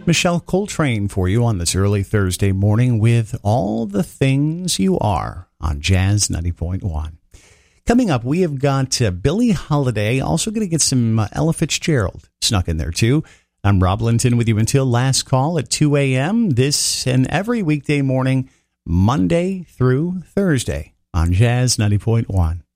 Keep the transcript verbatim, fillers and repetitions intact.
Michelle Coltrane for you on this early Thursday morning with All the Things You Are on Jazz ninety point one. Coming up, we have got uh, Billie Holiday, also going to get some uh, Ella Fitzgerald snuck in there too. I'm Rob Linton with you until last call at two a.m. this and every weekday morning, Monday through Thursday on Jazz ninety point one.